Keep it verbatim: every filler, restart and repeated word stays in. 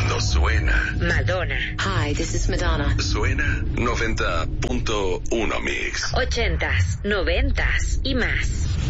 Cuando suena Madonna. Hi, this is Madonna. Suena noventa punto uno Mix. Ochentas, noventas y más.